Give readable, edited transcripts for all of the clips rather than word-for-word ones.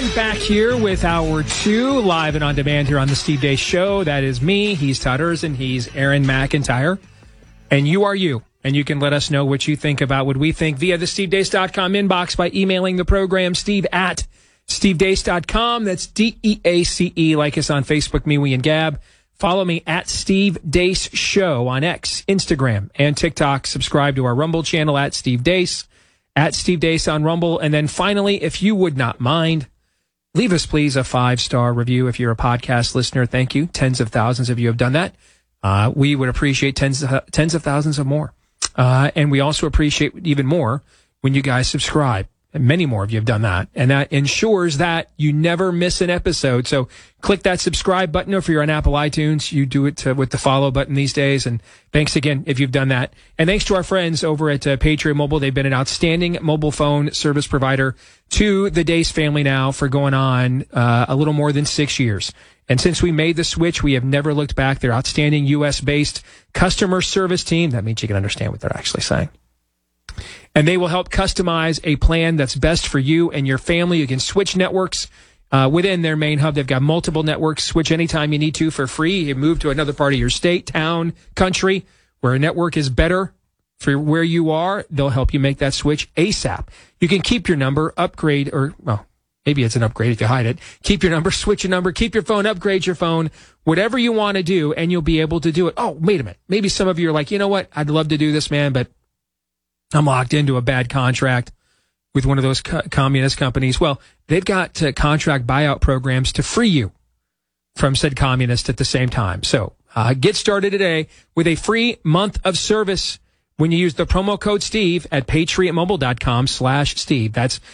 And back here with Hour 2, live and on demand here on the Steve Deace Show. That is me. He's Todd Erzen. He's Aaron McIntyre. And you are you. And you can let us know what you think about what we think via the SteveDeace.com inbox by emailing the program, steve@stevedeace.com. That's DEACE. Like us on Facebook, MeWe, and Gab. Follow me at Steve Deace Show on X, Instagram, and TikTok. Subscribe to our Rumble channel at Steve Deace, at Steve Deace on Rumble. And then finally, if you would not mind, leave us, please, a 5-star review if you're a podcast listener. Thank you. Tens of thousands of you have done that. We would appreciate tens of thousands of more. And we also appreciate even more when you guys subscribe. And many more of you have done that. And that ensures that you never miss an episode. So click that subscribe button, or if you're on Apple iTunes, you do it with the follow button these days. And thanks again if you've done that. And thanks to our friends over at Patriot Mobile. They've been an outstanding mobile phone service provider to the Deace family now for going on a little more than 6 years. And since we made the switch, we have never looked back. They're outstanding U.S.-based customer service team. That means you can understand what they're actually saying. And they will help customize a plan that's best for you and your family. You can switch networks within their main hub. They've got multiple networks. Switch anytime you need to for free. You move to another part of your state, town, country, where a network is better for where you are. They'll help you make that switch ASAP. You can keep your number, upgrade, or, well, maybe it's an upgrade if you hide it. Keep your number, switch your number, keep your phone, upgrade your phone, whatever you want to do, and you'll be able to do it. Oh, wait a minute. Maybe some of you are like, you know what? I'd love to do this, man, but I'm locked into a bad contract with one of those communist companies. Well, they've got contract buyout programs to free you from said communist at the same time. So get started today with a free month of service when you use the promo code Steve at patriotmobile.com/Steve. That's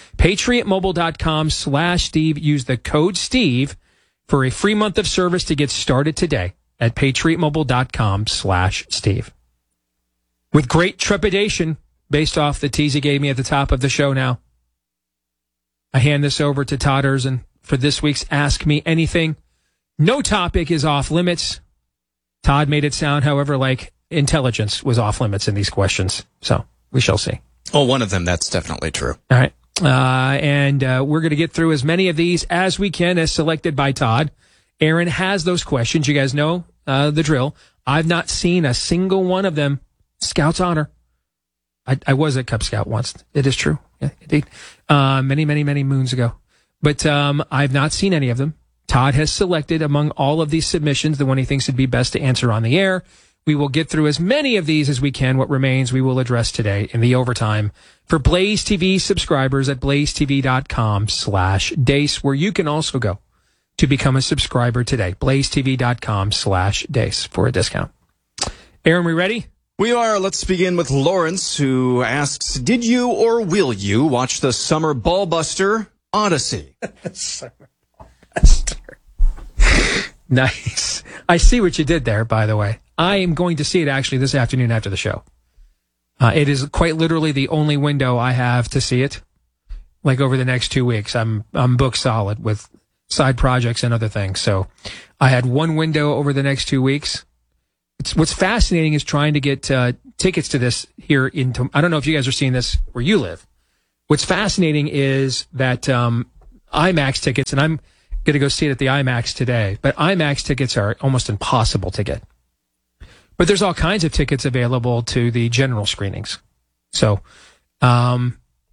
patriotmobile.com/Steve. Use the code Steve for a free month of service to get started today at patriotmobile.com/Steve. With great trepidation, based off the tease he gave me at the top of the show now, I hand this over to Todd Erzen for this week's Ask Me Anything. No topic is off limits. Todd made it sound, however, like intelligence was off limits in these questions. So we shall see. Well, one of them, that's definitely true. All right. And we're going to get through as many of these as we can, as selected by Todd. Aaron has those questions. You guys know the drill. I've not seen a single one of them. Scout's honor. I was a Cub Scout once. It is true. Yeah, indeed. Many moons ago. But I've not seen any of them. Todd has selected among all of these submissions the one he thinks would be best to answer on the air. We will get through as many of these as we can. What remains, we will address today in the overtime for Blaze TV subscribers at blazetv.com/Deace, where you can also go to become a subscriber today. blazetv.com/Deace for a discount. Aaron, we ready? We are. Let's begin with Lawrence, who asks, did you or will you watch the summer ballbuster Odyssey? Summer ballbuster. Nice. I see what you did there, by the way. I am going to see it actually this afternoon after the show. It is quite literally the only window I have to see it. Like over the next 2 weeks, I'm booked solid with side projects and other things. So I had one window over the next 2 weeks. What's fascinating is trying to get tickets to this here into. I don't know if you guys are seeing this where you live. What's fascinating is that IMAX tickets, and I'm going to go see it at the IMAX today, but IMAX tickets are almost impossible to get. But there's all kinds of tickets available to the general screenings. So, and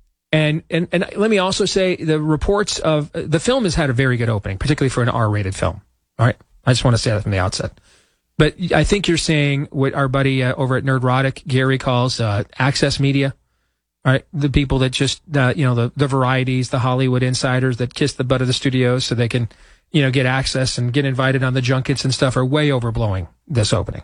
let me also say the reports of the film has had a very good opening, particularly for an R-rated film. All right, I just want to say that from the outset. But I think you're saying what our buddy over at Nerdrotic, Gary, calls access media, right? The people that just, the varieties, the Hollywood insiders that kiss the butt of the studios so they can, get access and get invited on the junkets and stuff are way overblowing this opening.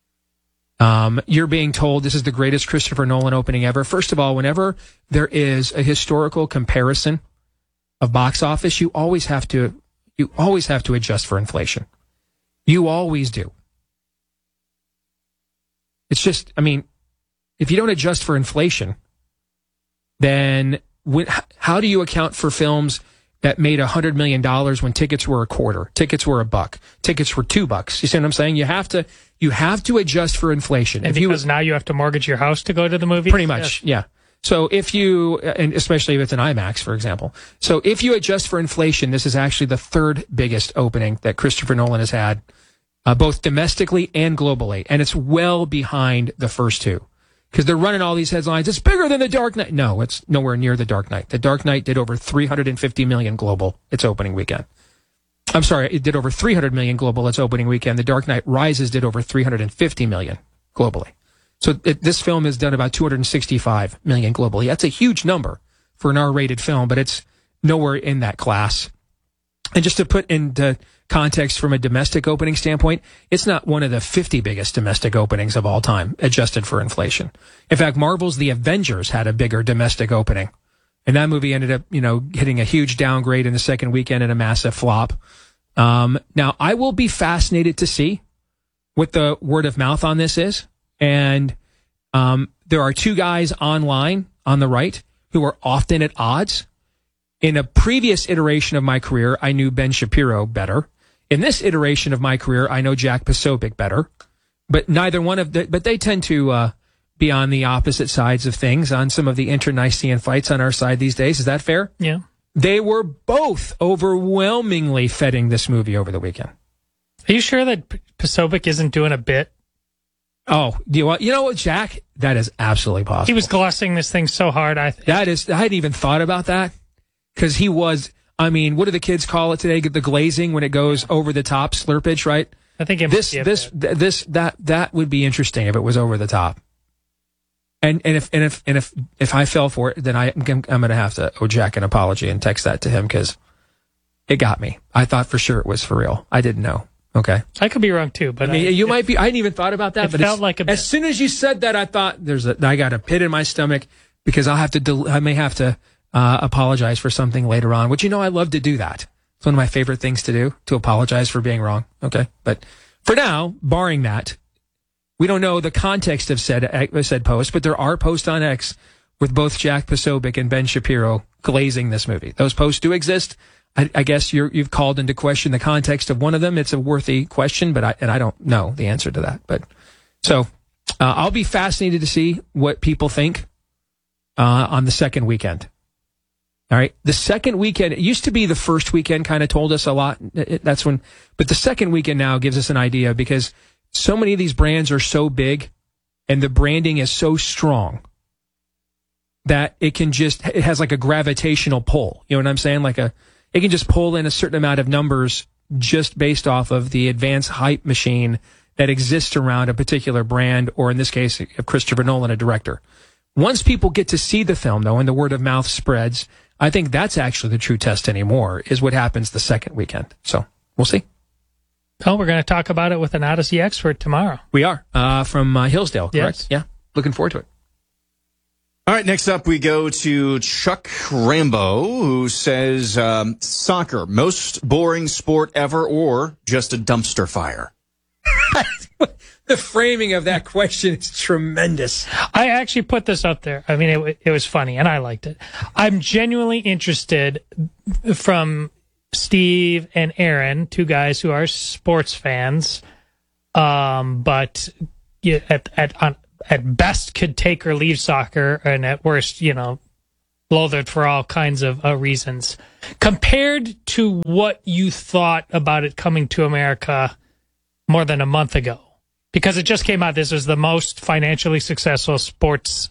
You're being told this is the greatest Christopher Nolan opening ever. First of all, whenever there is a historical comparison of box office, you always have to adjust for inflation. You always do. It's just, if you don't adjust for inflation, then how do you account for films that made $100 million when tickets were $0.25, tickets were $1, tickets were $2? You see what I'm saying? You have to adjust for inflation. And because now you have to mortgage your house to go to the movie? Pretty much, yeah. So if you, and especially if it's an IMAX, for example. So if you adjust for inflation, this is actually the third biggest opening that Christopher Nolan has had, both domestically and globally. And it's well behind the first two. Because they're running all these headlines. It's bigger than The Dark Knight. No, it's nowhere near The Dark Knight. The Dark Knight did over 350 million global its opening weekend. I'm sorry, it did over 300 million global its opening weekend. The Dark Knight Rises did over 350 million globally. So this film has done about 265 million globally. That's a huge number for an R-rated film, but it's nowhere in that class. And just to put into context from a domestic opening standpoint, it's not one of the 50 biggest domestic openings of all time, adjusted for inflation. In fact, Marvel's The Avengers had a bigger domestic opening. And that movie ended up, hitting a huge downgrade in the second weekend and a massive flop. Now, I will be fascinated to see what the word of mouth on this is. And there are two guys online on the right who are often at odds. In a previous iteration of my career, I knew Ben Shapiro better. In this iteration of my career, I know Jack Posobiec better. But neither one of but they tend to be on the opposite sides of things on some of the internecine fights on our side these days. Is that fair? Yeah. They were both overwhelmingly feting this movie over the weekend. Are you sure that Posobiec isn't doing a bit? Oh, you know what, Jack? That is absolutely possible. He was glossing this thing so hard. I hadn't even thought about that. Because he was, what do the kids call it today? The glazing when it goes over the top, slurpage, right? I think it that would be interesting if it was over the top. And if I fell for it, then I'm going to have to owe Jack an apology and text that to him because it got me. I thought for sure it was for real. I didn't know. Okay. I could be wrong too, but you might be. I hadn't even thought about that. It felt like as soon as you said that, I thought I got a pit in my stomach because I may have to apologize for something later on, which, I love to do that. It's one of my favorite things to do, to apologize for being wrong. Okay. But for now, barring that, we don't know the context of said post, but there are posts on X with both Jack Posobiec and Ben Shapiro glazing this movie. Those posts do exist. I guess you've called into question the context of one of them. It's a worthy question, but I don't know the answer to that. But so I'll be fascinated to see what people think on the second weekend. All right. The second weekend, it used to be the first weekend kind of told us a lot. That's when, but the second weekend now gives us an idea because so many of these brands are so big and the branding is so strong that it has like a gravitational pull. You know what I'm saying? It can just pull in a certain amount of numbers just based off of the advanced hype machine that exists around a particular brand, or in this case, Christopher Nolan, a director. Once people get to see the film, though, and the word of mouth spreads, I think that's actually the true test anymore, is what happens the second weekend. So we'll see. Oh, we're going to talk about it with an Odyssey expert tomorrow. We are, from Hillsdale, correct? Yes. Yeah, looking forward to it. All right, next up we go to Chuck Rambo, who says, soccer, most boring sport ever or just a dumpster fire? The framing of that question is tremendous. I actually put this up there. I mean, it was funny, and I liked it. I'm genuinely interested from Steve and Aaron, two guys who are sports fans, but at best could take or leave soccer, and at worst, loathe it for all kinds of reasons. Compared to what you thought about it coming to America more than a month ago, because it just came out, this was the most financially successful sports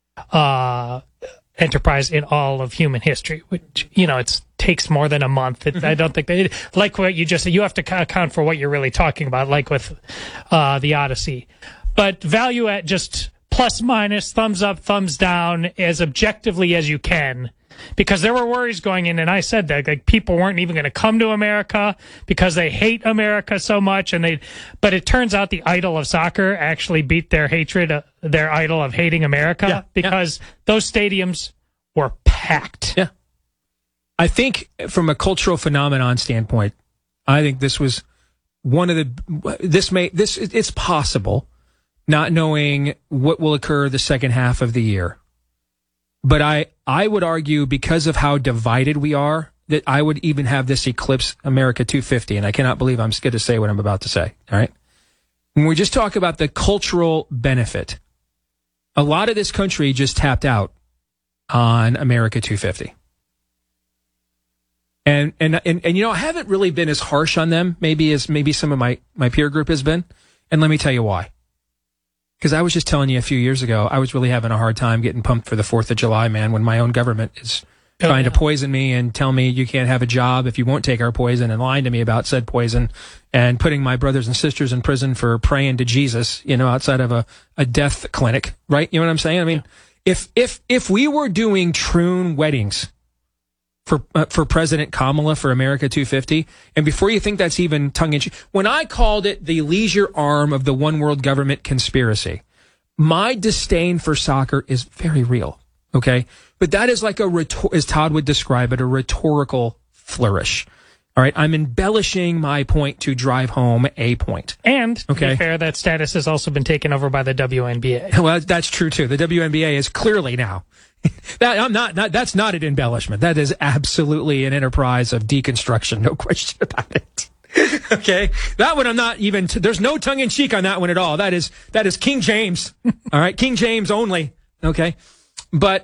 enterprise in all of human history, which, it takes more than a month. I don't think like what you just said, you have to account for what you're really talking about, like with the Odyssey. But value at just plus minus, thumbs up, thumbs down, as objectively as you can. Because there were worries going in, and I said that people weren't even going to come to America because they hate America so much, but it turns out the idol of soccer actually beat their hatred, their idol of hating America, because those stadiums were packed. Yeah, I think from a cultural phenomenon standpoint, I think this was one of it's possible, not knowing what will occur the second half of the year. But I would argue, because of how divided we are, that I would even have this eclipse America 250, and I cannot believe I'm scared to say what I'm about to say, all right? When we just talk about the cultural benefit, a lot of this country just tapped out on America 250. And you know, I haven't really been as harsh on them maybe as some of my peer group has been. And let me tell you why. Because I was just telling you a few years ago, I was really having a hard time getting pumped for the 4th of July, man, when my own government is trying to poison me and tell me you can't have a job if you won't take our poison, and lying to me about said poison, and putting my brothers and sisters in prison for praying to Jesus, you know, outside of a death clinic, right? You know what I'm saying? I mean, if we were doing troon weddings for President Kamala for America 250, and before you think that's even tongue-in-cheek, when I called it the leisure arm of the one world government conspiracy, my disdain for soccer is very real, okay? But that is like as Todd would describe it, a rhetorical flourish. All right, I'm embellishing my point to drive home a point. And, to be fair, that status has also been taken over by the WNBA. Well, that's true, too. The WNBA is clearly now. That's not an embellishment. That is absolutely an enterprise of deconstruction, no question about it. Okay? That one I'm not even, there's no tongue-in-cheek on that one at all. That is King James. All right? King James only. Okay? But,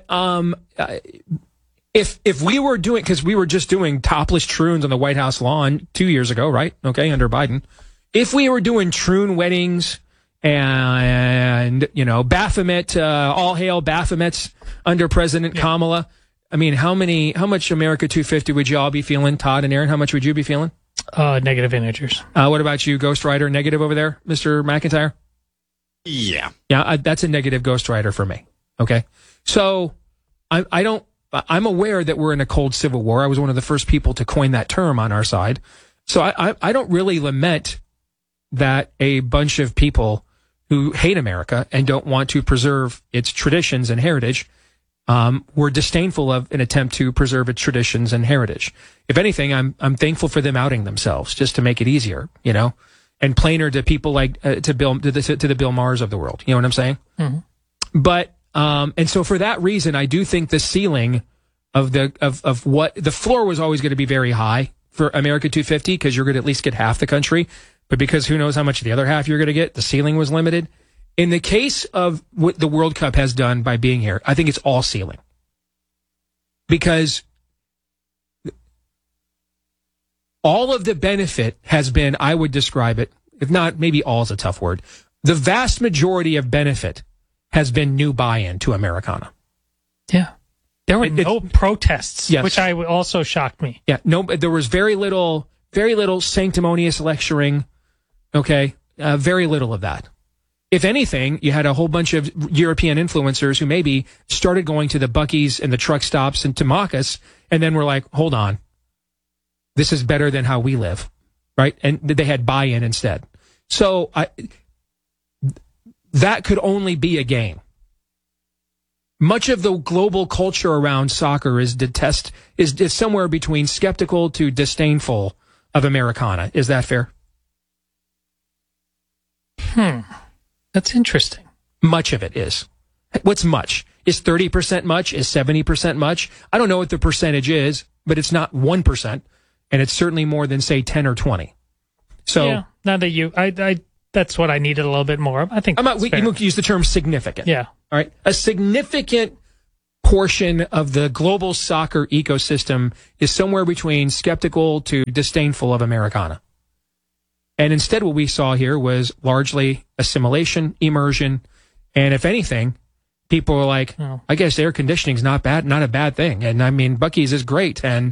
if we were doing, because we were just doing topless troons on the White House lawn 2 years ago, right? Okay, under Biden. If we were doing troon weddings and, you know, Baphomet, all hail Baphomets under President Kamala, I mean, how much America 250 would you all be feeling, Todd and Aaron? How much would you be feeling? Negative integers. What about you, Ghost Rider? Negative over there, Mr. McIntyre? Yeah. Yeah, that's a negative Ghost Rider for me. Okay. So I'm aware that we're in a cold civil war. I was one of the first people to coin that term on our side. So I don't really lament that a bunch of people who hate America and don't want to preserve its traditions and heritage were disdainful of an attempt to preserve its traditions and heritage. If anything, I'm thankful for them outing themselves just to make it easier, you know, and plainer to people like to the Bill Maher's of the world. You know what I'm saying? Mm-hmm. But and so for that reason, I do think the ceiling of what the floor was always going to be very high for America 250, because you're going to at least get half the country. But because who knows how much the other half you're going to get, the ceiling was limited. In the case of what the World Cup has done by being here, I think it's all ceiling. Because all of the benefit has been, I would describe it, if not, maybe all is a tough word, the vast majority of benefit has been new buy-in to Americana. Yeah. There were no protests, yes. Which also shocked me. Yeah, no, there was very little sanctimonious lecturing, okay? Very little of that. If anything, you had a whole bunch of European influencers who maybe started going to the Buc-ee's and the truck stops and to mock us, and then were like, hold on, this is better than how we live, right? And they had buy-in instead. So that could only be a gain. Much of the global culture around soccer is somewhere between skeptical to disdainful of Americana. Is that fair? That's interesting. Much of it is. What's much? Is 30% much? Is 70% much? I don't know what the percentage is, but it's not 1%, and it's certainly more than, say, 10 or 20. So, yeah, now that that's what I needed a little bit more of. I think we can use the term significant. Yeah. All right. A significant portion of the global soccer ecosystem is somewhere between skeptical to disdainful of Americana. And instead what we saw here was largely assimilation, immersion, and if anything, people were like, I guess air conditioning's not a bad thing. And I mean, Buc-ee's is great. And,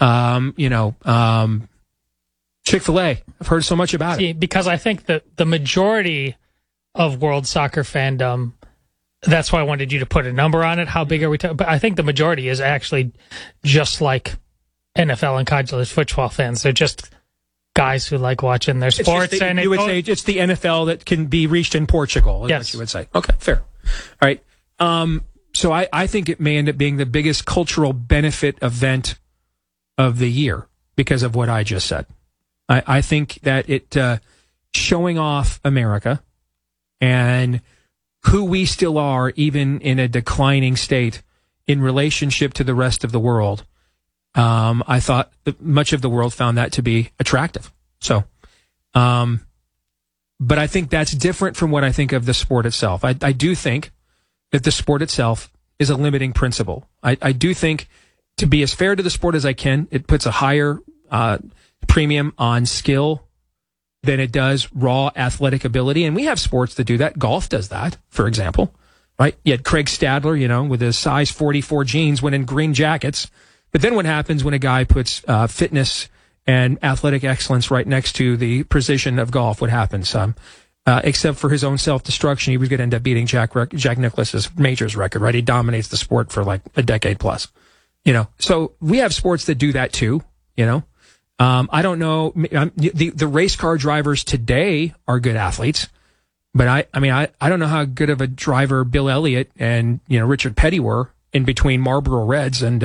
Chick-fil-A, I've heard so much about it. Because I think that the majority of world soccer fandom, that's why I wanted you to put a number on it. How big are we talking? But I think the majority is actually just like NFL and college football fans. They're just guys who like watching their sports. You would say it's the NFL that can be reached in Portugal, is what you would say. Okay, fair. All right. So I think it may end up being the biggest cultural benefit event of the year because of what I just said. I think that it showing off America and who we still are, even in a declining state in relationship to the rest of the world. I thought that much of the world found that to be attractive. So, but I think that's different from what I think of the sport itself. I do think that the sport itself is a limiting principle. I do think, to be as fair to the sport as I can, it puts a higher premium on skill than it does raw athletic ability. And we have sports that do that. Golf does that, for example, right? You had Craig Stadler, with his size 44 jeans winning green jackets. But then what happens when a guy puts fitness and athletic excellence right next to the precision of golf? What happens? Except for his own self-destruction, he was going to end up beating Jack Nicklaus's majors record, right? He dominates the sport for like a decade plus, So we have sports that do that too, I don't know. The race car drivers today are good athletes, but I don't know how good of a driver Bill Elliott and, Richard Petty were in between Marlboro Reds and,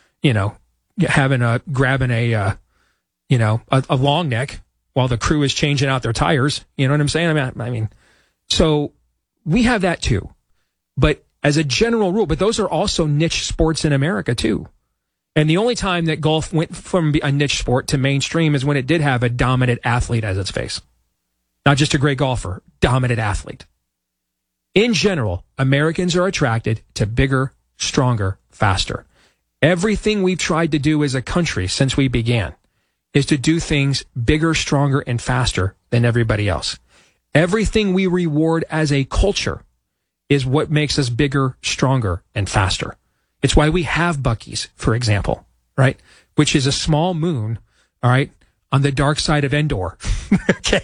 grabbing a long neck while the crew is changing out their tires. You know what I'm saying? So we have that too, but as a general rule, but those are also niche sports in America too. And the only time that golf went from a niche sport to mainstream is when it did have a dominant athlete as its face. Not just a great golfer, dominant athlete. In general, Americans are attracted to bigger, stronger, faster. Everything we've tried to do as a country since we began is to do things bigger, stronger, and faster than everybody else. Everything we reward as a culture is what makes us bigger, stronger, and faster. It's why we have Buc-ee's, for example, right? Which is a small moon, all right, on the dark side of Endor. Okay.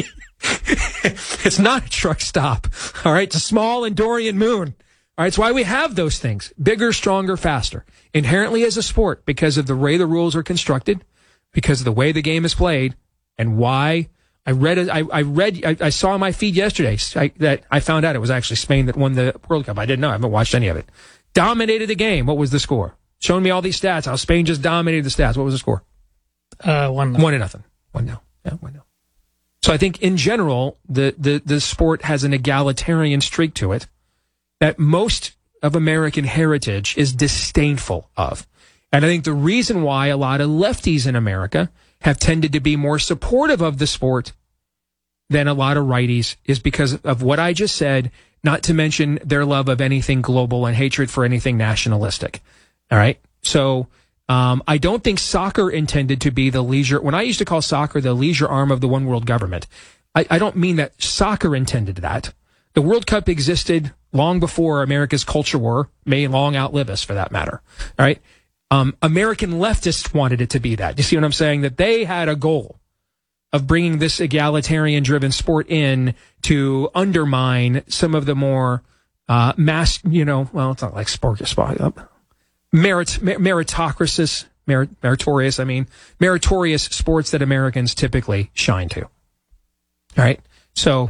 It's not a truck stop, all right? It's a small Endorian moon. All right, it's why we have those things. Bigger, stronger, faster. Inherently as a sport, because of the way the rules are constructed, because of the way the game is played, and why I saw on my feed yesterday that I found out it was actually Spain that won the World Cup. I didn't know. I haven't watched any of it. Dominated the game. What was the score? Showing me all these stats. How Spain just dominated the stats. What was the score? 1-0. 1-0. 1-0. Yeah, 1-0. So I think in general, the sport has an egalitarian streak to it that most of American heritage is disdainful of. And I think the reason why a lot of lefties in America have tended to be more supportive of the sport than a lot of righties is because of what I just said, not to mention their love of anything global and hatred for anything nationalistic. All right. So I don't think soccer intended to be the leisure. When I used to call soccer the leisure arm of the one world government, I don't mean that soccer intended that. The World Cup existed long before America's culture war, may long outlive us for that matter. All right. American leftists wanted it to be that. You see what I'm saying? That they had a goal of bringing this egalitarian-driven sport in to undermine some of the more it's not like meritorious sports that Americans typically shine to. All right? So,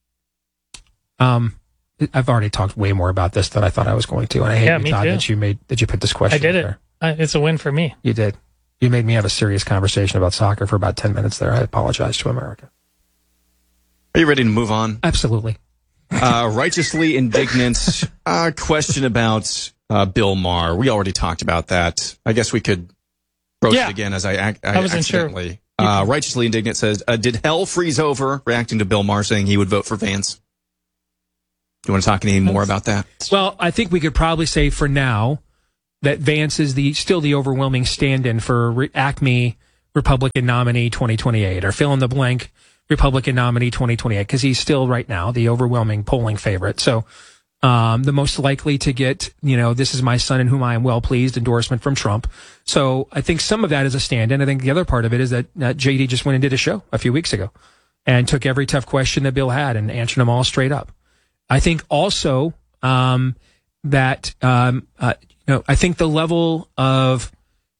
I've already talked way more about this than I thought I was going to, and I hate Todd, that you put this question. I did it. There. It's a win for me. You did. You made me have a serious conversation about soccer for about 10 minutes there. I apologize to America. Are you ready to move on? Absolutely. Righteously indignant question about Bill Maher. We already talked about that. I guess we could broach it again as I wasn't accidentally. Sure. Righteously indignant says, did hell freeze over reacting to Bill Maher saying he would vote for Vance? Do you want to talk any more about that? Well, I think we could probably say for now that Vance is still the overwhelming stand-in for Acme Republican nominee 2028, or fill in the blank Republican nominee 2028, because he's still right now the overwhelming polling favorite. So the most likely to get, this is my son in whom I am well pleased endorsement from Trump. So I think some of that is a stand-in. I think the other part of it is that JD just went and did a show a few weeks ago and took every tough question that Bill had and answered them all straight up. I think also I think the level of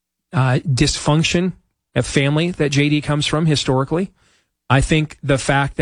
dysfunction of family that JD comes from historically, I think the fact that